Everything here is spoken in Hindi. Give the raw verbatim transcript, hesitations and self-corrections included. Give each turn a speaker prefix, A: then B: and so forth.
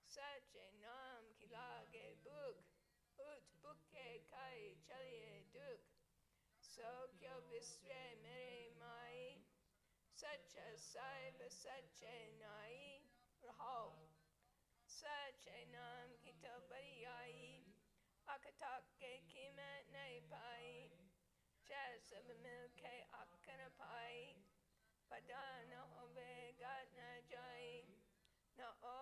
A: सच्चे नाम की लागे भूख, उठ भूखे खाए चलिए दुख। सो क्यों विसरे मेरे माई, सच्चा साहिब सच्चे नाई रहो। सच्चे नाम की तो बड़ाई, अकथा के कीमत नहीं पाई। चाहे सब मिलके आख न पाई, पता न होवे गात न जाई। न